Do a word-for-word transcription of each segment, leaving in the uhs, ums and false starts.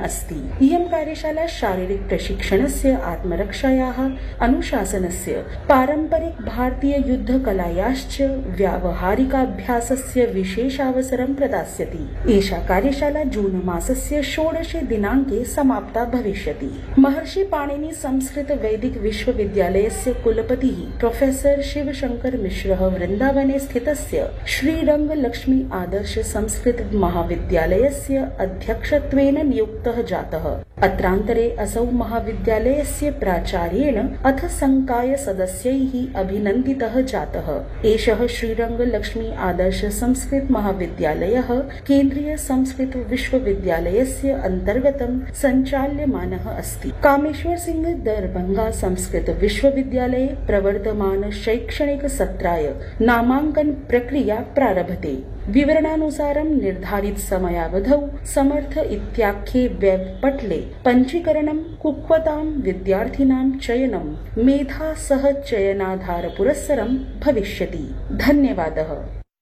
अस्ति। इयं कार्यशाला शारीरिक प्रशिक्षणस्य, आत्मरक्षायाः, अनुशासनस्य, पारम्परिक भारतीय युद्धकलायाश्च व्यावहारिकाभ्यासस्य विशेषावसरं प्रदास्यति। एषा कार्यशाला जून मासस्य षोडशे दिनाङ्के समाप्ता भविष्यति। महर्षि पाणिनि संस्कृत वैदिक विश्वविद्यालयस्य कुलपतिः प्रोफेसर शिवशंकर मिश्रः वृन्दावने स्थितस्य श्रीरंग लक्ष्मी आदर्श संस्कृत महाविद्यालयस्य अध्यक्षत्वेन नियुक्तः जातः। अत्रान्तरे असौ महाविद्यालयस्य प्राचार्येण अथ संकाय सदस्यैः अभिनन्दितः जातः। एषः श्रीरंग लक्ष्मी आदर्श संस्कृत महाविद्यालयः केन्द्रीय संस्कृत विश्वविद्यालयस्य अन्तर्गतं सञ्चाल्यमानः अस्ति। कामेश्वर सिंह दरभंगा संस्कृत विश्वविद्यालये प्रवर्तमान शैक्षणिक सत्राय नामांकन प्रक्रिया प्रारभते। विवरणानुसारं निर्धारित समयावधौ समर्थ इत्याख्ये वेब पटले पंजीकरणं, कुक्वतां विद्यार्थिनां चयनं, मेधा सह चयनाधार पुरस्सरं भविष्यति। धन्यवादः।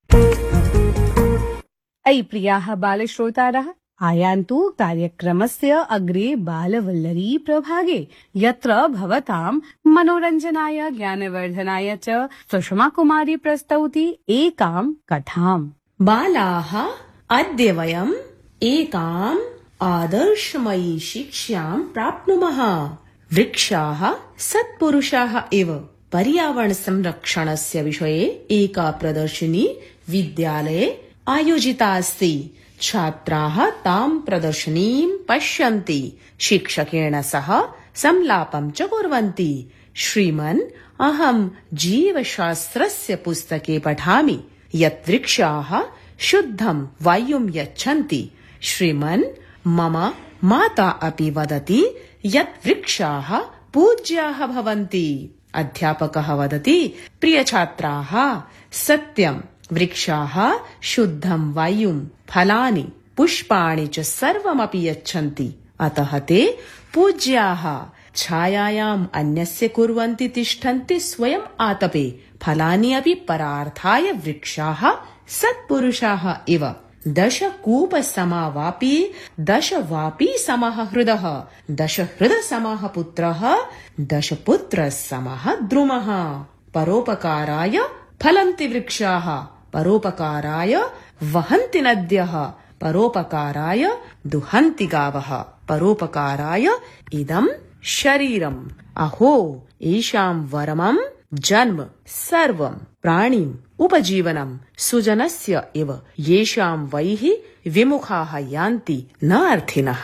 अयि प्रियाः बालश्रोतारः, आयान्तु कार्यक्रमस्य अग्रे बालवल्लरी प्रभागे, यत्र भवतां मनोरञ्जनाय, ज्ञानवर्धनाय च सुषमा कुमारी प्रस्तौति एकां कथाम्। बालाः, अद्य वयम् एकाम् आदर्शमयी शिक्षां प्राप्नुमः। वृक्षाः सत्पुरुषाः इव। पर्यावरण संरक्षणस्य विषये एका प्रदर्शिनी विद्यालये आयोजिता अस्ति। छात्राः तां प्रदर्शनीं पश्यन्ति, शिक्षकेण सह संलापं च कुर्वन्ति। श्रीमन्, अहं जीवशास्त्रस्य पुस्तके पठामि यत् वृक्षाः शुद्धं वायुं यच्छन्ति। श्रीमन्, मम माता अपि वदति यत् वृक्षाः पूज्याः भवन्ति। अध्यापकः वदति, प्रिय छात्राः, सत्यं, वृक्षाः शुद्धं वायुं, फलानि, पुष्पाणि च सर्वमपि यच्छन्ति, अतः ते पूज्याः। छायायाम् अन्यस्य कुर्वन्ति तिष्ठन्ति स्वयम् आतपे। फलानि अपि परार्थाय वृक्षाः सत्पुरुषाः इव। दश कूप समा वापी, दश वापी समः हृदः, दश हृद समः पुत्रः, दश पुत्र समः द्रुमः। परोपकाराय फलन्ति वृक्षाः, परोपकाराय वहन्ति नद्यः, परोपकाराय दुहन्ति गावः, परोपकाराय इदं शरीरम्। अहो, एषां वरमं जन्म सर्वं प्राणिम् उपजीवनं सुजनस्य इव। येषां वैः विमुखाः यान्ति न अर्थिनः।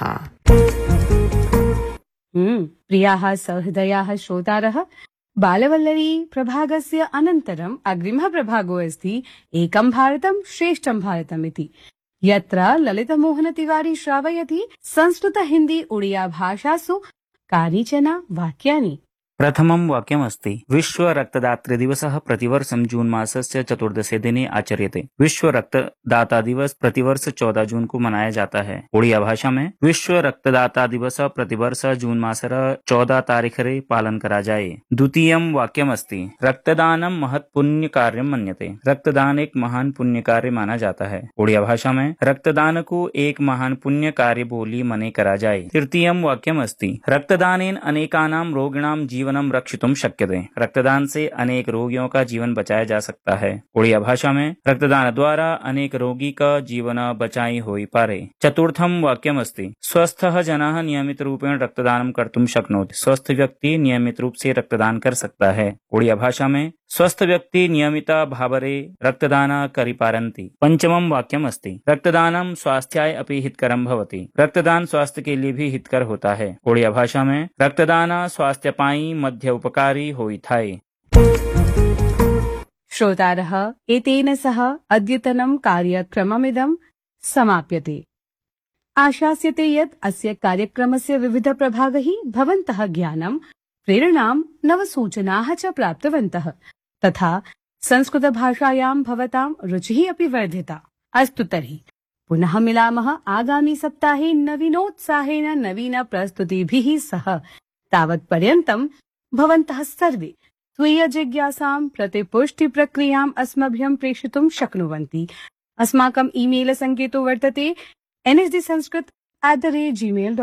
हम्म प्रियाः सहृदयाः श्रोतारः, बालवल्लरी प्रभागस्य अनन्तरम् अग्रिमः प्रभागो अस्ति एकं भारतं श्रेष्ठं भारतम् इति, यत्र ललितमोहन तिवारी श्रावयति संस्कृत हिन्दी उडिया भाषासु कानिचन वाक्यानि। प्रथमं वाक्यमस्ति, विश्व रक्तदातृ दिवसः प्रतिवर्षं जून मासस्य चतुर्दशे दिने आचर्यते। विश्व रक्तदाता दिवस प्रतिवर्ष चौदह जून को मनाया जाता है। उड़िया भाषा में विश्व रक्तदाता दिवस प्रतिवर्ष जून मासर चौदह तारीखरे पालन करा जाए। द्वितीयं वाक्यमस्ति, रक्तदानं महत् पुण्य कार्यं मन्यते। रक्तदान एक महान पुण्य कार्य माना जाता है। उड़िया भाषा में रक्तदान को एक महान पुण्य कार्य बोली मने करा जाए। तृतीयं वाक्यमस्ति, रक्तदानेन अनेकानां रोगिणां जीवनम रक्षितुम शक्यते। रक्तदान से अनेक रोगियों का जीवन बचाया जा सकता है। उड़िया भाषा में रक्तदान द्वारा अनेक रोगी का जीवन बचाई होई पारे। चतुर्थम वाक्यम अस्ति, स्वस्थः जनः नियमित रूपेण रक्तदानं कर्तुं शक्नोति। स्वस्थ व्यक्ति नियमित रूप से रक्तदान कर सकता है। उड़िया भाषा में स्वस्थ व्यक्ति नियमिता भावरे रक्तदान करिपारन्ति। पंचमं वाक्यम अस्ति, रक्तदानं स्वास्थ्याय अपि हितकरं भवति। रक्तदान स्वास्थ्य के लिए भी हितकर होता है। उड़िया भाषा में रक्तदान स्वास्थ्य पाई मध्य उपकारी होइथाय। श्रोतारः, एतेन सह अद्यतनं कार्यक्रममिदं समाप्यते। आशास्यते यत् अस्य कार्यक्रमस्य विविध प्रभागैः भवन्तः ज्ञानं, प्रेरणां, नवसूचनाः च प्राप्तवन्तः, तथा संस्कृतभाषायां भवतां रुचिः अपि वर्धिता। अस्तु तर्हि पुनः मिलामः आगामि सप्ताहे नवीनोत्साहेन नवीन प्रस्तुतिभिः सह। तावत्पर्यन्तं भवन्तः सर्वे स्वीय जिज्ञासां प्रतिपुष्टि प्रक्रियाम् अस्मभ्यं प्रेषितुं शक्नुवन्ति। अस्माकम् ईमेल सङ्केतो वर्तते N S D Sanskrit at the rate Gmail